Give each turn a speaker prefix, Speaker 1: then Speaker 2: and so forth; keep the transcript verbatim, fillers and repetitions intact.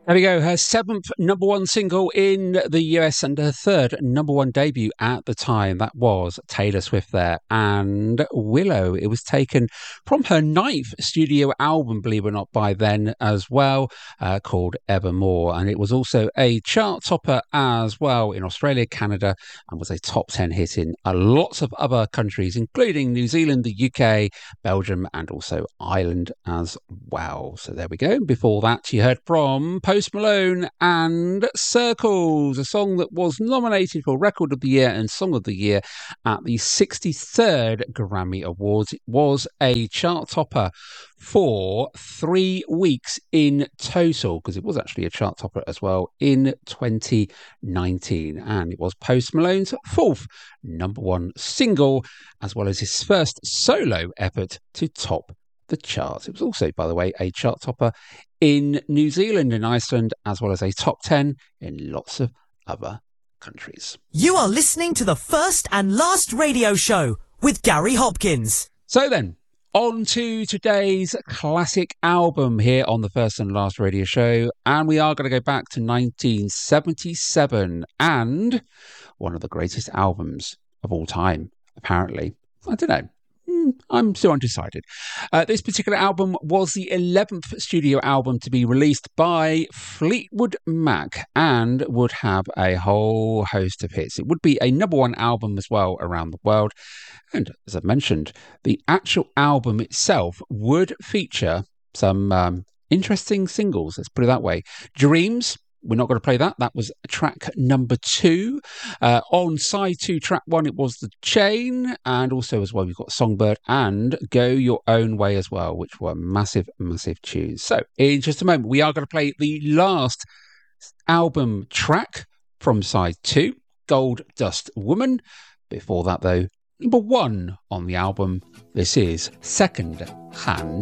Speaker 1: There we go. Her seventh number one single in the U S and her third number one debut at the time. That was Taylor Swift there. And Willow. It was taken from her ninth studio album, believe it or not, by then as well, uh, called Evermore. And it was also a chart topper as well in Australia, Canada, and was a top ten hit in uh, lots of other countries, including New Zealand, the U K, Belgium, and also Ireland as well. So there we go. Before that, you heard from Post Malone and Circles, a song that was nominated for Record of the Year and Song of the Year at the sixty-third Grammy Awards. It was a chart topper for three weeks in total, because it was actually a chart topper as well in twenty nineteen. And it was Post Malone's fourth number one single, as well as his first solo effort to top the charts. It was also, by the way, a chart topper in New Zealand and Iceland, as well as a top ten in lots of other countries.
Speaker 2: You are listening to the First and Last Radio Show with Gary Hopkins.
Speaker 1: So then, on to today's classic album here on the First and Last Radio Show, and we are going to go back to nineteen seventy-seven and one of the greatest albums of all time, apparently. I don't know. I'm still undecided. Uh, this particular album was the eleventh studio album to be released by Fleetwood Mac and would have a whole host of hits. It would be a number one album as well around the world. And as I mentioned, the actual album itself would feature some um, interesting singles, let's put it that way. Dreams. We're not going to play that. That was track number two. Uh, on side two, track one, it was The Chain. And also as well, you've got Songbird and Go Your Own Way as well, which were massive, massive tunes. So in just a moment, we are going to play the last album track from side two, Gold Dust Woman. Before that, though, number one on the album, this is Second Hand